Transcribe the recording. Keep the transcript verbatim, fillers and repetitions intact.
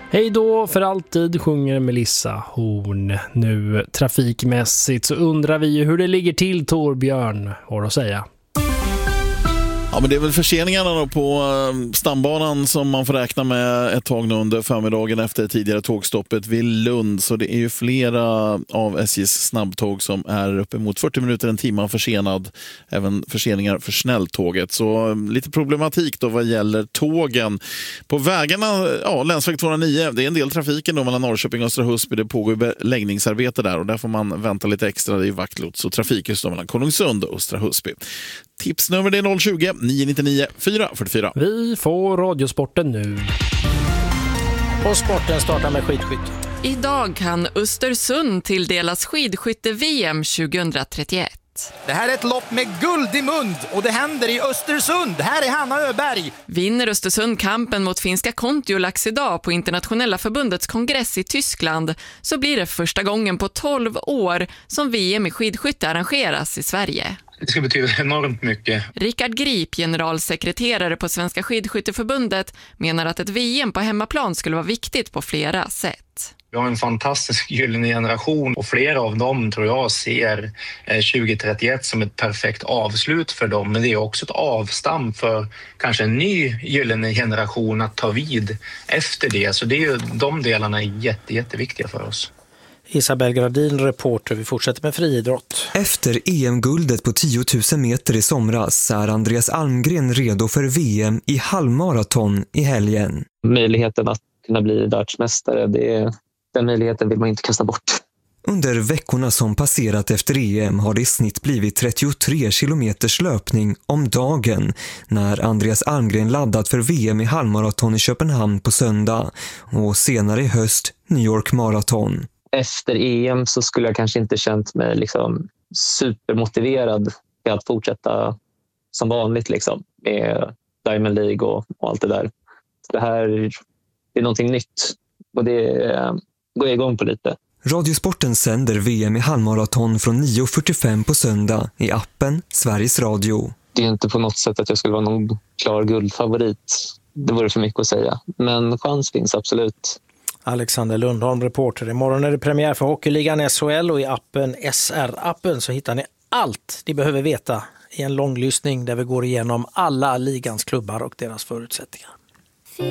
Hej då för alltid, sjunger Melissa Horn. Nu trafikmässigt så undrar vi ju hur det ligger till, Torbjörn, har att säga. Ja, men det är väl förseningarna då på stambanan som man får räkna med ett tag nu under förmiddagen efter tidigare tågstoppet vid Lund. Så det är ju flera av S J:s snabbtåg som är uppemot fyrtio minuter, en timme försenad. Även förseningar för snälltåget. Så lite problematik då vad gäller tågen. På vägarna, ja, länsväg tvåhundranio, det är en del trafiken då mellan Norrköping och Östra Husby. Det pågår beläggningsarbete där och där får man vänta lite extra. Det är vaktlots och trafik just då mellan Konungsund och Östra Husby. Tipsnummer det är noll tjugo, nio nio nio, fyra fyra fyra. Vi får radiosporten nu. Och sporten startar med skidskytte. Idag kan Östersund tilldelas skidskytte-V M tjugohundratrettioett. Det här är ett lopp med guld i mund och det händer i Östersund. Här är Hanna Öberg. Vinner Östersund kampen mot finska Kontiolax idag på Internationella förbundets kongress i Tyskland så blir det första gången på tolv år som V M i skidskytte arrangeras i Sverige. Det ska betyda enormt mycket. Rickard Grip, generalsekreterare på Svenska skidskytteförbundet, menar att ett V M på hemmaplan skulle vara viktigt på flera sätt. Vi har en fantastisk gyllene generation och flera av dem tror jag ser tjugohundratrettioett som ett perfekt avslut för dem. Men det är också ett avstamp för kanske en ny gyllene generation att ta vid efter det. Så det är ju, de delarna är jätte, jätteviktiga för oss. Isabel Gradin, reporter. Vi fortsätter med friidrott. Efter E M-guldet på tio tusen meter i somras är Andreas Almgren redo för V M i halvmaraton i helgen. Möjligheten att kunna bli världsmästare, det är, den möjligheten vill man inte kasta bort. Under veckorna som passerat efter E M har det i snitt blivit trettiotre kilometers löpning om dagen när Andreas Almgren laddat för V M i halvmaraton i Köpenhamn på söndag och senare i höst New York maraton. Efter E M så skulle jag kanske inte känt mig liksom supermotiverad till att fortsätta som vanligt liksom, med Diamond League och, och allt det där. Det här är någonting nytt och det går jag igång på lite. Radiosporten sänder V M i halvmaraton från nio fyrtiofem på söndag i appen Sveriges Radio. Det är inte på något sätt att jag skulle vara någon klar guldfavorit. Det vore för mycket att säga. Men chans finns absolut. Alexander Lundholm, reporter. Imorgon är det premiär för Hockeyligan S H L och i appen S R-appen så hittar ni allt ni behöver veta i en långlyssning där vi går igenom alla ligans klubbar och deras förutsättningar.